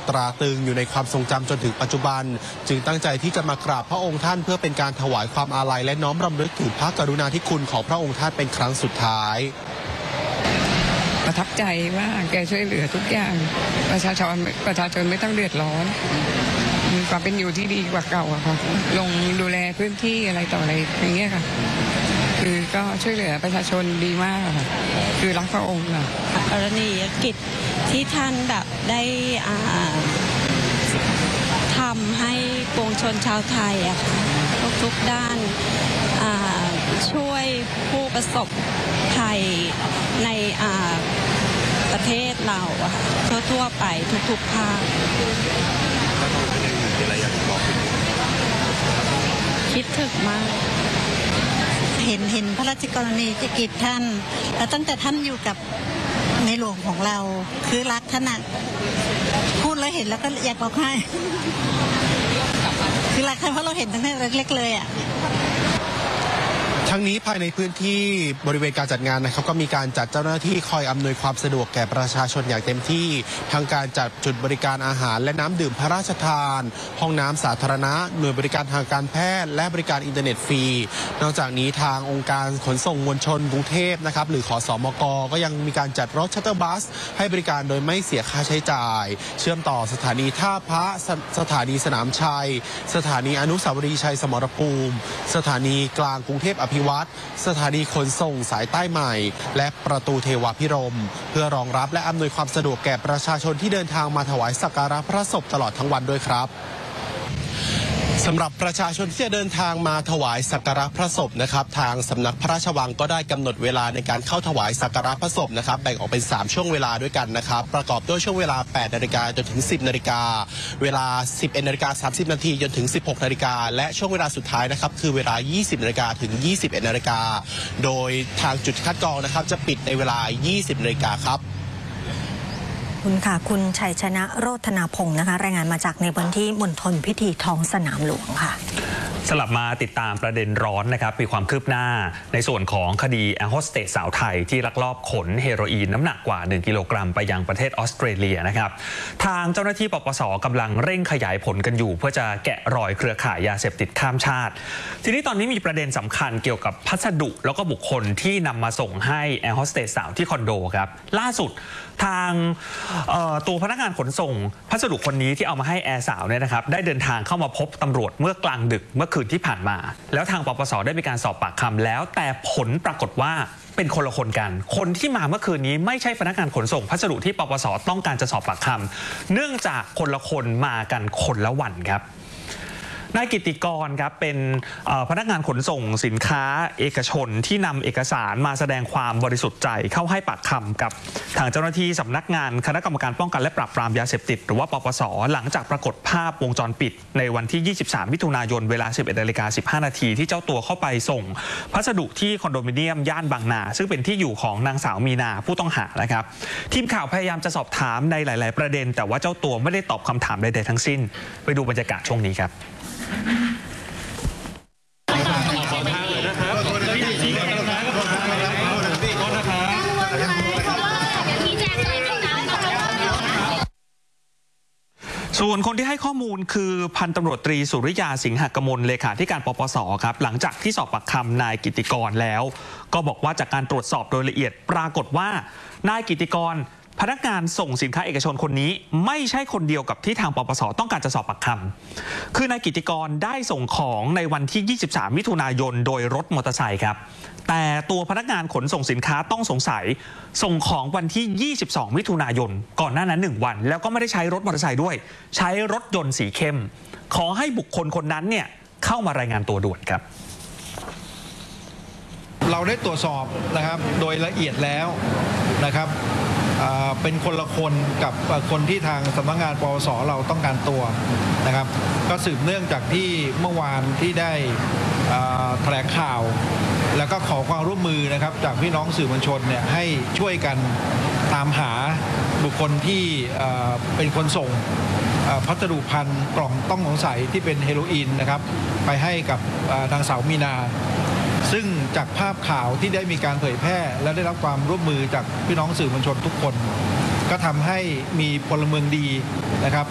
ตราตรึงอยู่ในความทรงจำจนถึงปัจจุบันจึงตั้งใจที่จะมากราบพระองค์ท่านเพื่อเป็นการถวายความอาลัยและน้อมรำลึกถึงพระกรุณาธิคุณของพระองค์ท่านเป็นครั้งสุดท้ายประทับใจว่าแกช่วยเหลือทุกอย่างประชาชนไม่ต้องเดือดร้อนมีความเป็นอยู่ที่ดีกว่าเก่าอะค่ะลงดูแลพื้นที่อะไรต่ออะไรอย่างเงี้ยค่ะคือก็ช่วยเหลือประชาชนดีมากค่ะคือรักพระองค์ค่ะกรณียกิจที่ท่านแบบได้ทำให้ปวงชนชาวไทยอะค่ะทุกด้านช่วยผู้ประสบภัยในประเทศเราอะทั่วไปทุกภาคคิดถึงมากเห็นพระราชกรณียกิจท่านแล้วตั้งแต่ท่านอยู่กับในหลวงของเราคือรักท่านพูดแล้วเห็นแล้วก็อยากร้องไห้คือรักท่านเพราะเราเห็นตั้งแต่เล็กๆเลยอ่ะทั้งนี้ภายในพื้นที่บริเวณการจัดงานนะครับก็มีการจัดเจ้าหน้าที่คอยอำนวยความสะดวกแก่ประชาชนอย่างเต็มที่ทั้งการจัดจุดบริการอาหารและน้ำดื่มพระราชทานห้องน้ำสาธารณะหน่วยบริการทางการแพทย์และบริการอินเทอร์เน็ตฟรีนอกจากนี้ทางองค์การขนส่งมวลชนกรุงเทพนะครับหรือขสมกก็ยังมีการจัดรถชัตเตอร์บัสให้บริการโดยไม่เสียค่าใช้จ่ายเชื่อมต่อสถานีท่าพระสถานีสนามชัยสถานีอนุสาวรีย์ชัยสมรภูมิสถานีกลางกรุงเทพอภิวัตรสถานีขนส่งสายใต้ใหม่และประตูเทวาภิรมย์เพื่อรองรับและอำนวยความสะดวกแก่ประชาชนที่เดินทางมาถวายสักการะพระศพตลอดทั้งวันด้วยครับสำหรับประชาชนที่จะเดินทางมาถวายสักการะพระศพนะครับทางสำนักพระราชวังก็ได้กำหนดเวลาในการเข้าถวายสักการะพระศพนะครับแบ่งออกเป็น3ช่วงเวลาด้วยกันนะครับประกอบด้วยช่วงเวลา 8 นาฬิกาจนถึง 10 นาฬิกาเวลา 11 นาฬิกา 30 นาทีจนถึง 16 นาฬิกาและช่วงเวลาสุดท้ายนะครับคือเวลา 20 นาฬิกาถึง 21 นาฬิกาโดยทางจุดคัดกรองนะครับจะปิดในเวลา 20 นาฬิกาครับคุณค่ะคุณชัยชนะโรธนาพงศ์นะคะรายงานมาจากในพื้นที่มณฑลพิธีท้องสนามหลวงค่ะสลับมาติดตามประเด็นร้อนนะครับมีความคืบหน้าในส่วนของคดีแอร์โฮสเตสสาวไทยที่ลักลอบขนเฮโรอีนน้ำหนักกว่า1กิโลกรัมไปยังประเทศออสเตรเลียนะครับทางเจ้าหน้าที่ปปส.กำลังเร่งขยายผลกันอยู่เพื่อจะแกะรอยเครือข่ายยาเสพติดข้ามชาติทีนี้ตอนนี้มีประเด็นสำคัญเกี่ยวกับพัสดุแล้วก็บุคคลที่นำมาส่งให้แอร์โฮสเตสสาวที่คอนโดครับล่าสุดทางตัวพนักงานขนส่งพัสดุคนนี้ที่เอามาให้แอร์สาวเนี่ยนะครับได้เดินทางเข้ามาพบตำรวจเมื่อกลางดึกเมื่อคืนที่ผ่านมาแล้วทางปปส.ได้มีการสอบปากคำแล้วแต่ผลปรากฏว่าเป็นคนละคนกันคนที่มาเมื่อคืนนี้ไม่ใช่พนักงานขนส่งพัสดุที่ปปส.ต้องการจะสอบปากคำเนื่องจากคนละคนมากันคนละวันครับนายกิติกรครับเป็นพนักงานขนส่งสินค้าเอกชนที่นำเอกสารมาแสดงความบริสุทธิ์ใจเข้าให้ปากคำกับทางเจ้าหน้าที่สำนักงานคณะกรรมการป้องกันและปราบปรามยาเสพติดหรือว่าปปส.หลังจากปรากฏภาพวงจรปิดในวันที่ 23 มิถุนายนเวลา 11:15 นาทีที่เจ้าตัวเข้าไปส่งพัสดุที่คอนโดมิเนียมย่านบางนาซึ่งเป็นที่อยู่ของนางสาวมีนาผู้ต้องหานะครับทีมข่าวพยายามจะสอบถามในหลายๆประเด็นแต่ว่าเจ้าตัวไม่ได้ตอบคำถามใดๆทั้งสิ้นไปดูบรรยากาศช่วงนี้ครับส่วนคนที่ให้ข้อมูลคือพันตำรวจตรีสุริยาสิงหกมลเลขาธิการปปส.ครับหลังจากที่สอบปากคำนายกิติกรแล้วก็บอกว่าจากการตรวจสอบโดยละเอียดปรากฏว่านายกิติกรพนักงานส่งสินค้าเอกชนคนนี้ไม่ใช่คนเดียวกับที่ทางปปส.ต้องการจะสอบปากคำคือนายกิติกรได้ส่งของในวันที่ 23 มิถุนายนโดยรถมอเตอร์ไซค์ครับแต่ตัวพนักงานขนส่งสินค้าต้องสงสัยส่งของวันที่ 22 มิถุนายนก่อนหน้านั้น1วันแล้วก็ไม่ได้ใช้รถมอเตอร์ไซค์ด้วยใช้รถยนต์สีเข้มขอให้บุคคลคนนั้นเนี่ยเข้ามารายงานตัวด่วนครับเราได้ตรวจสอบนะครับโดยละเอียดแล้วนะครับเป็นคนละคนกับคนที่ทางสำนักงานปปส.เราต้องการตัวนะครับก็สืบเนื่องจากที่เมื่อวานที่ได้แถลงข่าวแล้วก็ขอความร่วมมือนะครับจากพี่น้องสื่อมวลชนเนี่ยให้ช่วยกันตามหาบุคคลที่เป็นคนส่งพัสดุภัณฑ์กล่องต้องสงสัยที่เป็นเฮโรอีนนะครับไปให้กับนางสาวมีนาซึ่งจากภาพข่าวที่ได้มีการเผยแพร่และได้รับความร่วมมือจากพี่น้องสื่อมวลชนทุกคนก็ทำให้มีพลเมืองดีนะครับ